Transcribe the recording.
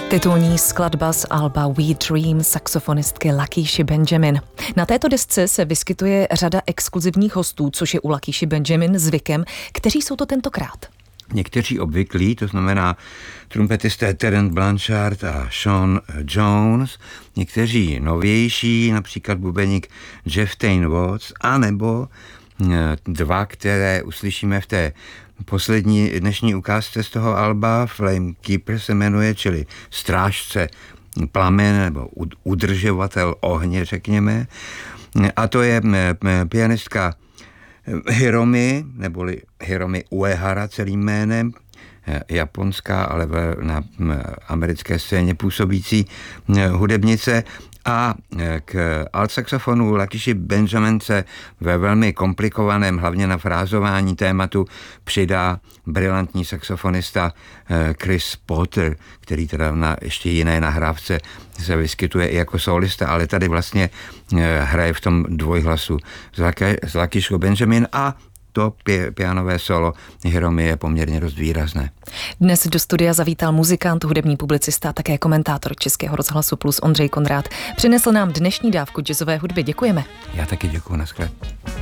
Titulní skladba z alba We Dream saxofonistky Lakíši Benjamin. Na této desce se vyskytuje řada exkluzivních hostů, což je u Lakíši Benjamin zvykem. Kteří jsou to tentokrát? Někteří obvyklí, to znamená trumpetisté Terence Blanchard a Sean Jones, někteří novější, například bubeník Jeff Tain Watts, anebo dva, které uslyšíme v té poslední dnešní ukázce z toho alba, Flame Keeper se jmenuje, čili strážce plamen nebo udržovatel ohně, řekněme. A to je pianistka Hiromi, neboli Hiromi Uehara celým jménem, japonská, ale na americké scéně působící hudebnice. A k altsaxofonu Lakíši Benjamin se ve velmi komplikovaném, hlavně na frázování tématu, přidá brilantní saxofonista Chris Potter, který teda na ještě jiné nahrávce se vyskytuje i jako solista, ale tady vlastně hraje v tom dvojhlasu s Lakíškou Benjamin a to pianové solo Hiromi je poměrně dost výrazné. Dnes do studia zavítal muzikant, hudební publicista, také komentátor Českého rozhlasu Plus Ondřej Konrád. Přinesl nám dnešní dávku jazzové hudby. Děkujeme. Já taky děkuji, naschle.